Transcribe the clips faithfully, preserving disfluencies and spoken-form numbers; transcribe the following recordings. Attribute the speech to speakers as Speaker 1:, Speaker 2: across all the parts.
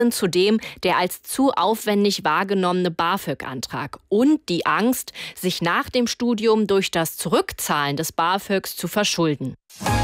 Speaker 1: zudem der als zu aufwendig wahrgenommene BAföG-Antrag und die Angst, sich nach dem Studium durch das Zurückzahlen des BAföGs zu verschulden.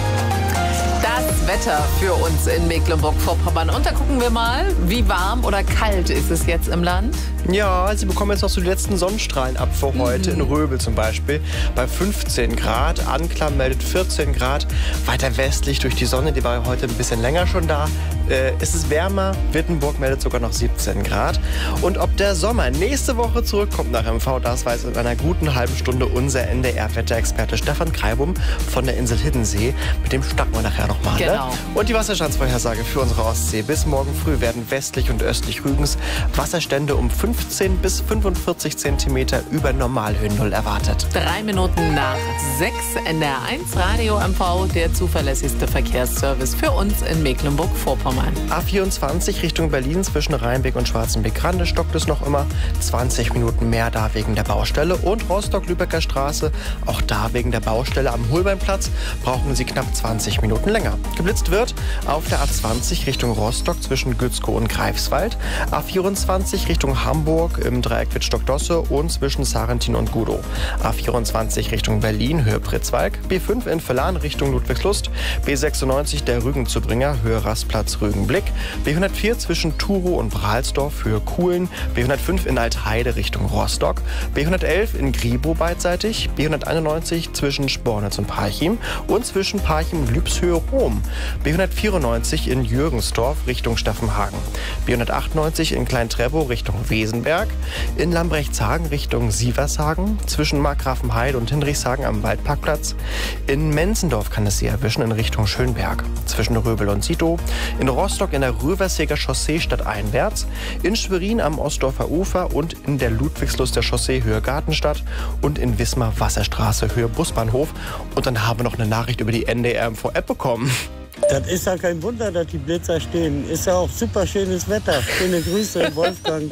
Speaker 2: Das Wetter für uns in Mecklenburg-Vorpommern. Und da gucken wir mal, wie warm oder kalt ist es jetzt im Land?
Speaker 3: Ja, Sie bekommen jetzt noch so die letzten Sonnenstrahlen ab für heute. Mhm. In Röbel zum Beispiel bei fünfzehn Grad. Anklam meldet vierzehn Grad. Weiter westlich durch die Sonne, die war heute ein bisschen länger schon da, äh, ist es wärmer. Wittenburg meldet sogar noch siebzehn Grad. Und ob der Sommer nächste Woche zurückkommt nach M V, das weiß in einer guten halben Stunde unser N D R-Wetterexperte Stefan Kreibum von der Insel Hiddensee. Mit dem starten wir nachher noch mal.
Speaker 2: Genau.
Speaker 3: Ne? Und die Wasserstandsvorhersage für unsere Ostsee. Bis morgen früh werden westlich und östlich Rügens Wasserstände um fünfzehn bis fünfundvierzig Zentimeter über Normalhöhennull erwartet.
Speaker 2: Drei Minuten nach sechs, N D R eins Radio M V, der zuverlässigste Verkehrsservice für uns in Mecklenburg-Vorpommern.
Speaker 3: A vierundzwanzig Richtung Berlin zwischen Rheinbeck und Schwarzenbeck-Rande stockt es noch immer. zwanzig Minuten mehr da wegen der Baustelle. Und Rostock-Lübecker Straße, auch da wegen der Baustelle am Holbeinplatz, brauchen Sie knapp zwanzig Minuten länger. Geblitzt wird auf der A zwanzig Richtung Rostock zwischen Gützkow und Greifswald, A vierundzwanzig Richtung Hamburg im Dreieck Wittstock-Dosse und zwischen Sarrentin und Gudow, A vierundzwanzig Richtung Berlin, Höhe Pritzwalk, B fünf in Villahn Richtung Ludwigslust, B sechsundneunzig der Rügenzubringer, Höhe Rastplatz Rügenblick, B hundertvier zwischen Turow und Brahlsdorf, Höhe Kuhlen, B hundertfünf in Altheide Richtung Rostock, B hundertelf in Gribow beidseitig, B hunderteinundneunzig zwischen Spornitz und Parchim und zwischen Parchim und Lübshöhe Rom, B hundertvierundneunzig in Jürgensdorf Richtung Staffenhagen, B hundertachtundneunzig in Klein-Trebow Richtung Wesenberg, in Lambrechtshagen Richtung Sievershagen, zwischen Markgrafenheide und Hinrichshagen am Waldparkplatz, in Menzendorf kann es Sie erwischen in Richtung Schönberg, zwischen Röbel und Sitow, in Rostock in der Röverseger Chaussee stadteinwärts, in Schwerin am Ostdorfer Ufer und in der Ludwigsluster Chaussee Höhe Gartenstadt und in Wismar Wasserstraße Höhe Busbahnhof. Und dann haben wir noch eine Nachricht über die N D R M V-App bekommen.
Speaker 4: Das ist ja kein Wunder, dass die Blitzer stehen. Ist ja auch super schönes Wetter. Schöne Grüße, Wolfgang.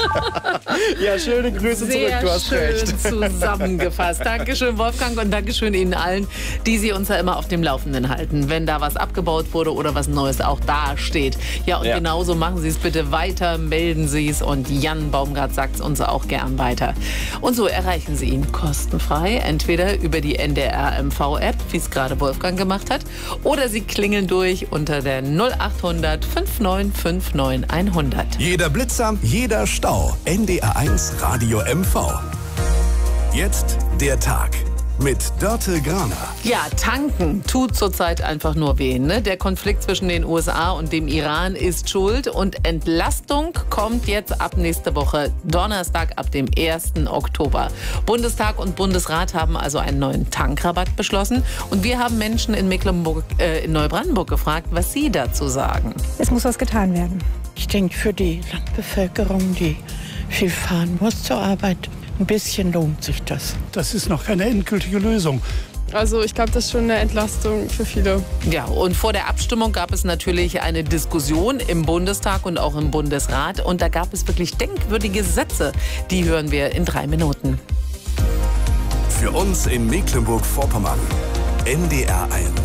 Speaker 3: Ja, schöne Grüße
Speaker 2: Sehr
Speaker 3: zurück, du hast
Speaker 2: schön
Speaker 3: recht.
Speaker 2: Zusammengefasst. Dankeschön, Wolfgang, und Dankeschön Ihnen allen, die Sie uns ja immer auf dem Laufenden halten, wenn da was abgebaut wurde oder was Neues auch da steht. Ja, und
Speaker 3: ja.
Speaker 2: genauso machen Sie es bitte weiter, melden Sie es, und Jan Baumgart sagt es uns auch gern weiter. Und so erreichen Sie ihn kostenfrei, entweder über die N D R M V-App, wie es gerade Wolfgang gemacht hat, oder Sie klingeln durch unter der null achthundert fünf neun fünf neun hundert.
Speaker 5: Jeder Blitzer, jeder Stau. N D R eins Radio M V. Jetzt der Tag mit Dörte Graner.
Speaker 2: Ja, tanken tut zurzeit einfach nur weh. Ne? Der Konflikt zwischen den U S A und dem Iran ist schuld. Und Entlastung kommt jetzt ab nächste Woche Donnerstag, ab dem ersten Oktober. Bundestag und Bundesrat haben also einen neuen Tankrabatt beschlossen. Und wir haben Menschen in Mecklenburg, äh, in Neubrandenburg gefragt, was sie dazu sagen.
Speaker 6: Es muss was getan werden.
Speaker 7: Ich denke, für die Landbevölkerung, die viel fahren muss zur Arbeit, ein bisschen lohnt sich das.
Speaker 8: Das ist noch keine endgültige Lösung.
Speaker 9: Also ich glaube, das ist schon eine Entlastung für viele.
Speaker 2: Ja, und vor der Abstimmung gab es natürlich eine Diskussion im Bundestag und auch im Bundesrat. Und da gab es wirklich denkwürdige Sätze. Die hören wir in drei Minuten.
Speaker 5: Für uns in Mecklenburg-Vorpommern. N D R eins.